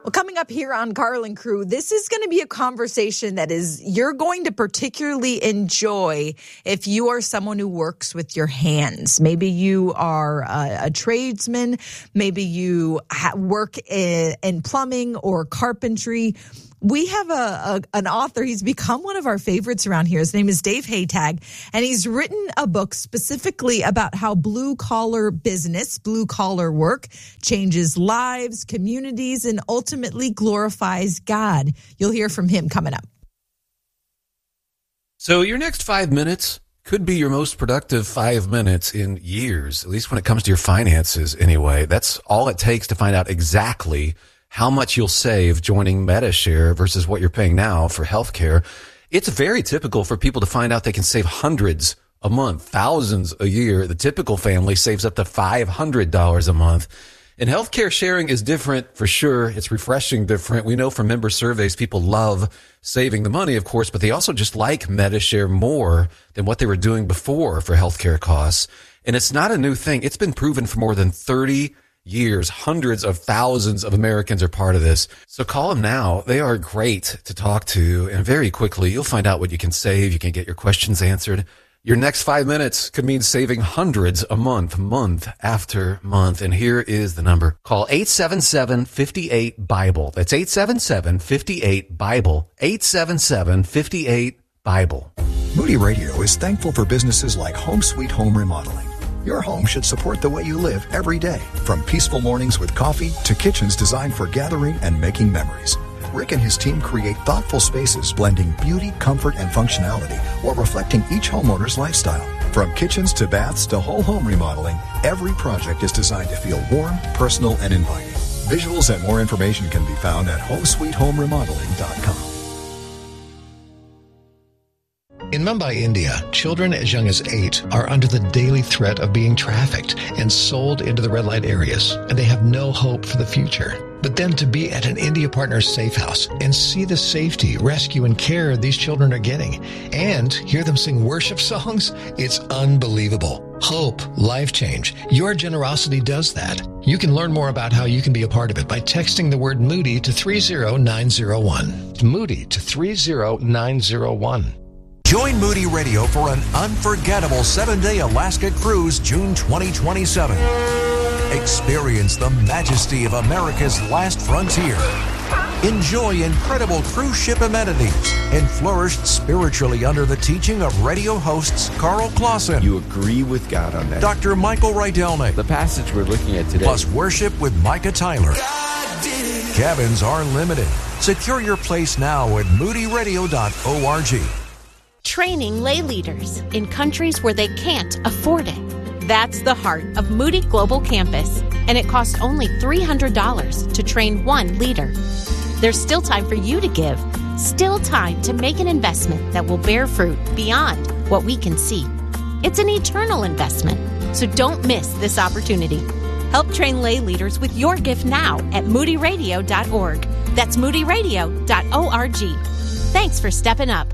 Well, coming up here on Carl and Crew, this is going to be a conversation that you're going to particularly enjoy if you are someone who works with your hands. Maybe you are a tradesman. Maybe you work in plumbing or carpentry. We have an author. He's become one of our favorites around here. His name is Dave Haytag, and he's written a book specifically about how blue-collar business, blue-collar work changes lives, communities, and ultimately glorifies God. You'll hear from him coming up. So your next 5 minutes could be your most productive 5 minutes in years, at least when it comes to your finances anyway. That's all it takes to find out exactly how much you'll save joining Medi-Share versus what you're paying now for healthcare. It's very typical for people to find out they can save hundreds a month, thousands a year. The typical family saves up to $500 a month. And healthcare sharing is different for sure. It's refreshing different. We know from member surveys, people love saving the money, of course, but they also just like Medi-Share more than what they were doing before for healthcare costs. And it's not a new thing. It's been proven for more than 30 years. Hundreds of thousands of Americans are part of this. So call them now. They are great to talk to. And very quickly, you'll find out what you can save. You can get your questions answered. Your next 5 minutes could mean saving hundreds a month, month after month. And here is the number. Call 877-58-BIBLE. That's 877-58-BIBLE. 877-58-BIBLE. Moody Radio is thankful for businesses like Home Sweet Home Remodeling. Your home should support the way you live every day, from peaceful mornings with coffee to kitchens designed for gathering and making memories. Rick and his team create thoughtful spaces blending beauty, comfort, and functionality while reflecting each homeowner's lifestyle. From kitchens to baths to whole home remodeling, every project is designed to feel warm, personal, and inviting. Visuals and more information can be found at homesweethomeremodeling.com. In Mumbai, India, children as young as 8 are under the daily threat of being trafficked and sold into the red light areas, and they have no hope for the future. But then to be at an India Partners safe house and see the safety, rescue, and care these children are getting, and hear them sing worship songs, it's unbelievable. Hope, life change. Your generosity does that. You can learn more about how you can be a part of it by texting the word Moody to 30901. Moody to 30901. Join Moody Radio for an unforgettable 7-day Alaska cruise June 2027. Experience the majesty of America's last frontier. Enjoy incredible cruise ship amenities and flourish spiritually under the teaching of radio hosts Carl Clausen. You agree with God on that. Dr. Michael Rydelnik. The passage we're looking at today. Plus worship with Micah Tyler. Cabins are limited. Secure your place now at moodyradio.org. Training lay leaders in countries where they can't afford it. That's the heart of Moody Global Campus, and it costs only $300 to train one leader. There's still time for you to give, still time to make an investment that will bear fruit beyond what we can see. It's an eternal investment, so don't miss this opportunity. Help train lay leaders with your gift now at moodyradio.org. That's moodyradio.org. Thanks for stepping up.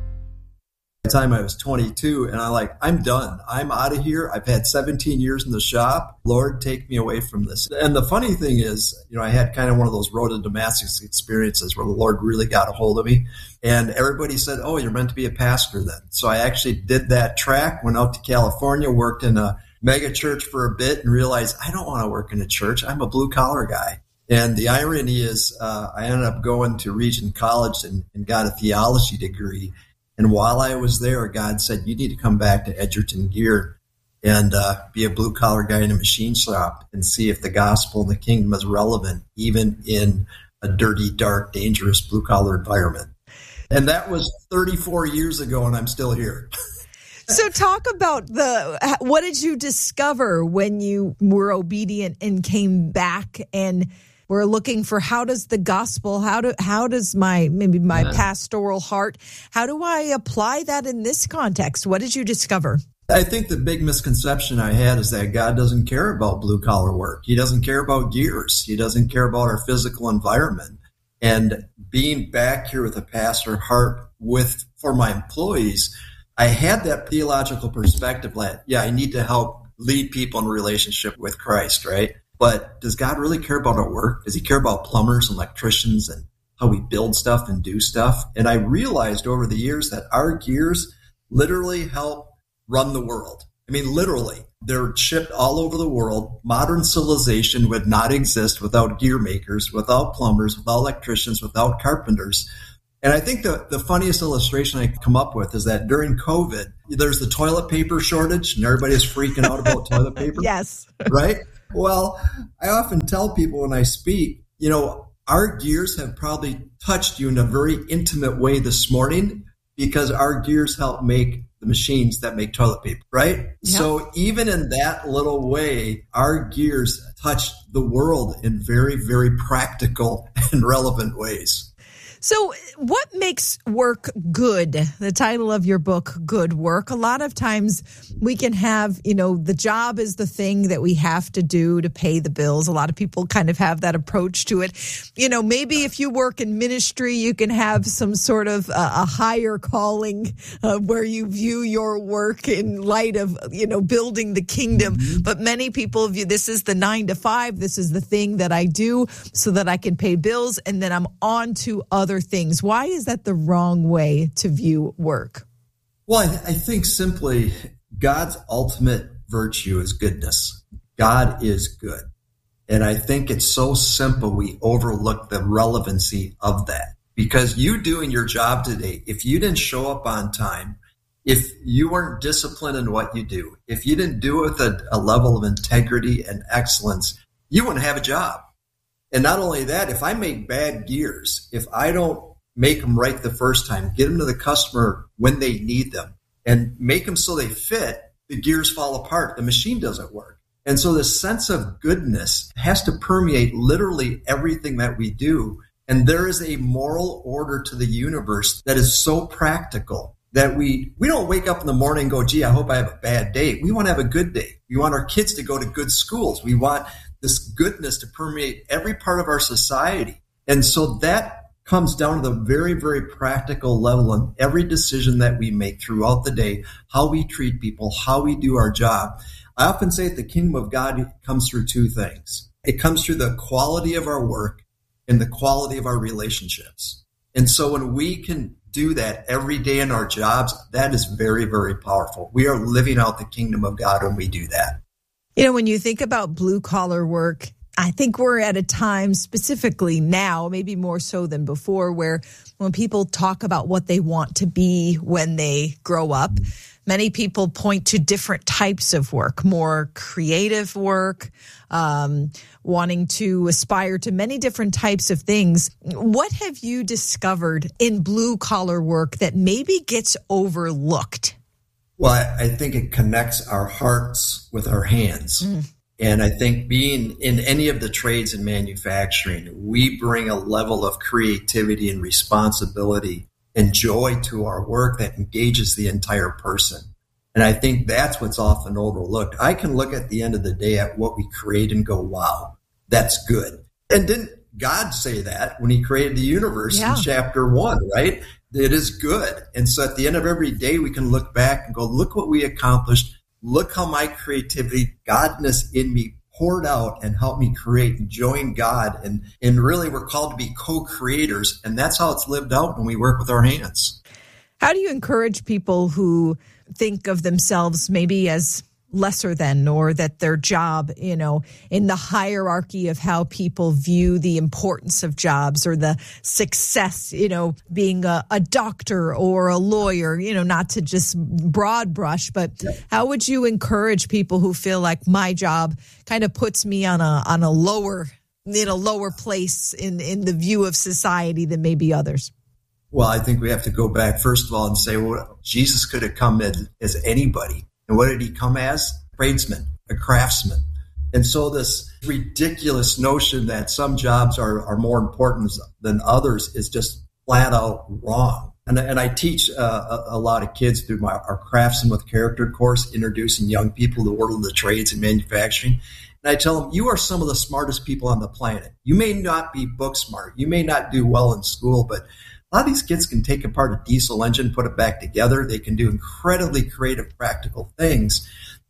By the time I was 22, and I'm done. I'm out of here. I've had 17 years in the shop. Lord, take me away from this. And the funny thing is, I had kind of one of those road to Damascus experiences where the Lord really got a hold of me. And everybody said, oh, you're meant to be a pastor then. So I actually did that track, went out to California, worked in a mega church for a bit, and realized I don't want to work in a church. I'm a blue collar guy. And the irony is I ended up going to Regent College and got a theology degree. And while I was there, God said, you need to come back to Edgerton Gear and be a blue-collar guy in a machine shop and see if the gospel and the kingdom is relevant, even in a dirty, dark, dangerous blue-collar environment. And that was 34 years ago, and I'm still here. So talk about what did you discover when you were obedient and came back and we're looking for how does the gospel, how does my pastoral heart, how do I apply that in this context? What did you discover? I think the big misconception I had is that God doesn't care about blue-collar work. He doesn't care about gears. He doesn't care about our physical environment. And being back here with a pastor heart for my employees, I had that theological perspective that, I need to help lead people in relationship with Christ, right? But does God really care about our work? Does he care about plumbers and electricians and how we build stuff and do stuff? And I realized over the years that our gears literally help run the world. I mean, literally, they're shipped all over the world. Modern civilization would not exist without gear makers, without plumbers, without electricians, without carpenters. And I think the funniest illustration I come up with is that during COVID, there's the toilet paper shortage and everybody's freaking out about toilet paper. Yes. Right? Well, I often tell people when I speak, our gears have probably touched you in a very intimate way this morning because our gears help make the machines that make toilet paper, right? Yep. So even in that little way, our gears touch the world in very, very practical and relevant ways. So what makes work good? The title of your book, Good Work. A lot of times we can have, the job is the thing that we have to do to pay the bills. A lot of people kind of have that approach to it. Maybe if you work in ministry, you can have some sort of a higher calling where you view your work in light of, building the kingdom. Mm-hmm. But many people view this is the 9 to 5. This is the thing that I do so that I can pay bills. And then I'm on to other things. Why is that the wrong way to view work? Well, I think simply God's ultimate virtue is goodness. God is good. And I think it's so simple we overlook the relevancy of that. Because you doing your job today, if you didn't show up on time, if you weren't disciplined in what you do, if you didn't do it with a level of integrity and excellence, you wouldn't have a job. And not only that, if I make bad gears, if I don't make them right the first time, get them to the customer when they need them, and make them so they fit, the gears fall apart. The machine doesn't work. And so this sense of goodness has to permeate literally everything that we do. And there is a moral order to the universe that is so practical that we don't wake up in the morning and go, gee, I hope I have a bad day. We want to have a good day. We want our kids to go to good schools. We want this goodness to permeate every part of our society. And so that comes down to the very, very practical level in every decision that we make throughout the day, how we treat people, how we do our job. I often say that the kingdom of God comes through two things. It comes through the quality of our work and the quality of our relationships. And so when we can do that every day in our jobs, that is very, very powerful. We are living out the kingdom of God when we do that. When you think about blue collar work, I think we're at a time specifically now, maybe more so than before, where when people talk about what they want to be when they grow up, many people point to different types of work, more creative work, wanting to aspire to many different types of things. What have you discovered in blue collar work that maybe gets overlooked? Well, I think it connects our hearts with our hands. And I think being in any of the trades in manufacturing, we bring a level of creativity and responsibility and joy to our work that engages the entire person. And I think that's what's often overlooked. I can look at the end of the day at what we create and go, wow, that's good. And didn't God say that when he created the universe in chapter 1, right? It is good. And so at the end of every day, we can look back and go, look what we accomplished. Look how my creativity, godness in me poured out and helped me create and join God. And really, we're called to be co-creators. And that's how it's lived out when we work with our hands. How do you encourage people who think of themselves maybe as lesser than, or that their job, in the hierarchy of how people view the importance of jobs or the success, being a doctor or a lawyer, not to just broad brush, but how would you encourage people who feel like my job kind of puts me on a lower place in the view of society than maybe others? Well, I think we have to go back, first of all, and say, well, Jesus could have come as anybody. And what did he come as? A tradesman, a craftsman. And so this ridiculous notion that some jobs are more important than others is just flat out wrong. And I teach a lot of kids through our Craftsmen with Character course, introducing young people to the world of the trades and manufacturing. And I tell them, you are some of the smartest people on the planet. You may not be book smart. You may not do well in school, but a lot of these kids can take apart a diesel engine, put it back together. They can do incredibly creative, practical things.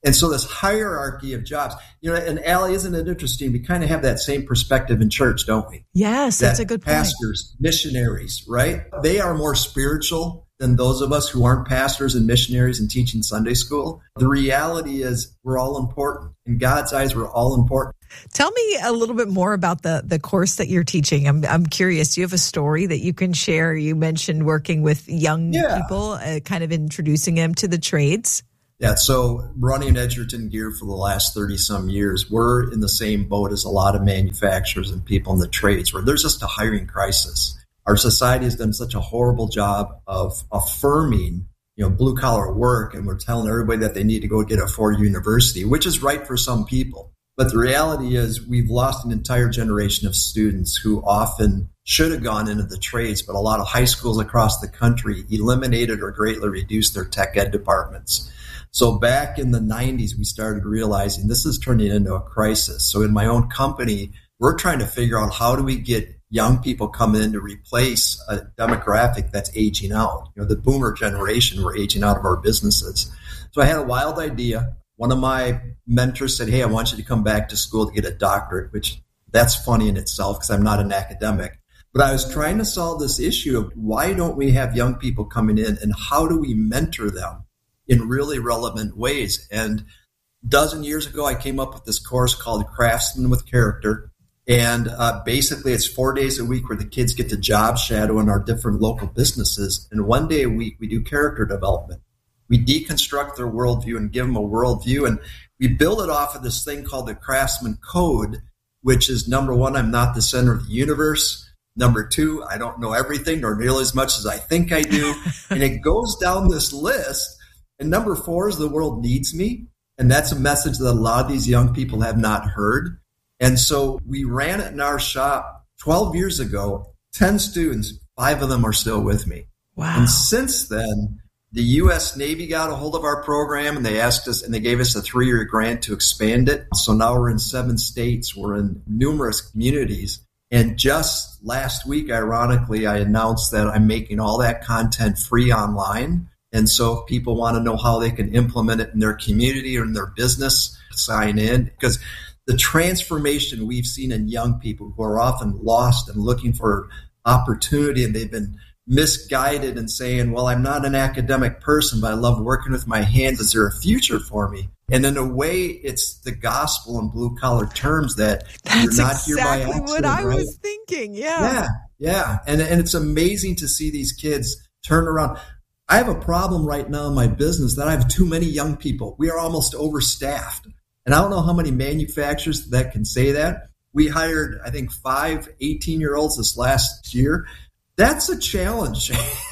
And so this hierarchy of jobs, and Allie, isn't it interesting? We kind of have that same perspective in church, don't we? Yes, that's a good point. Pastors, missionaries, right? They are more spiritual than those of us who aren't pastors and missionaries and teaching Sunday school. The reality is we're all important. In God's eyes, we're all important. Tell me a little bit more about the course that you're teaching. I'm curious. Do you have a story that you can share? You mentioned working with young people, kind of introducing them to the trades. Yeah, so running Edgerton Gear for the last 30-some years, we're in the same boat as a lot of manufacturers and people in the trades where there's just a hiring crisis. Our society has done such a horrible job of affirming, blue-collar work, and we're telling everybody that they need to go get a four-year university, which is right for some people. But the reality is we've lost an entire generation of students who often should have gone into the trades, but a lot of high schools across the country eliminated or greatly reduced their tech ed departments. So back in the 90s, we started realizing this is turning into a crisis. So in my own company, we're trying to figure out how do we get young people come in to replace a demographic that's aging out. The boomer generation, we're aging out of our businesses. So I had a wild idea. One of my mentors said, hey, I want you to come back to school to get a doctorate, which that's funny in itself because I'm not an academic. But I was trying to solve this issue of why don't we have young people coming in and how do we mentor them in really relevant ways? And a dozen years ago, I came up with this course called Craftsman with Character. And basically, it's 4 days a week where the kids get to job shadow in our different local businesses. And 1 day a week, we do character development. We deconstruct their worldview and give them a worldview. And we build it off of this thing called the Craftsman Code, which is, number one, I'm not the center of the universe. Number two, I don't know everything nor nearly as much as I think I do. And it goes down this list. And number four is the world needs me. And that's a message that a lot of these young people have not heard. And so we ran it in our shop 12 years ago, 10 students, 5 of them are still with me. Wow. And since then, the U.S. Navy got a hold of our program and they asked us and they gave us a 3-year grant to expand it. So now we're in 7 states. We're in numerous communities. And just last week, ironically, I announced that I'm making all that content free online. And so if people want to know how they can implement it in their community or in their business, sign in. Because the transformation we've seen in young people who are often lost and looking for opportunity, and they've been misguided and saying, well, I'm not an academic person, but I love working with my hands. Is there a future for me? And in a way, it's the gospel in blue-collar terms that you're not here by accident. That's exactly what I was thinking, yeah. Yeah. And it's amazing to see these kids turn around. I have a problem right now in my business that I have too many young people. We are almost overstaffed. And I don't know how many manufacturers that can say that. We hired, I think, 5 18-year-olds this last year. That's a challenge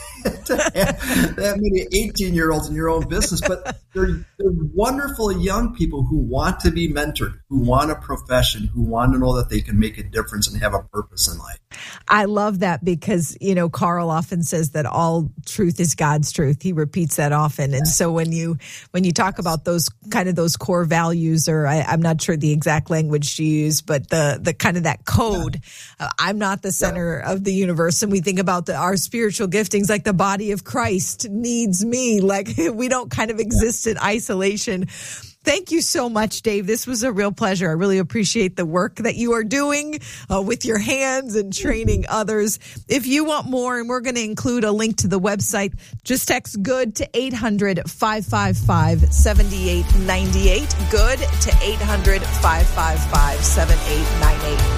to have that many 18-year-olds in your own business. But they're wonderful young people who want to be mentored, who want a profession, who want to know that they can make a difference and have a purpose in life. I love that because, Carl often says that all truth is God's truth. He repeats that often. And so when you talk about those core values, or I'm not sure the exact language to use, but the kind of that code, I'm not the center of the universe. And we think about our spiritual giftings, like the body of Christ needs me. Like we don't kind of exist in isolation. Thank you so much, Dave. This was a real pleasure. I really appreciate the work that you are doing with your hands and training others. If you want more, and we're going to include a link to the website, just text GOOD to 800-555-7898. GOOD to 800-555-7898.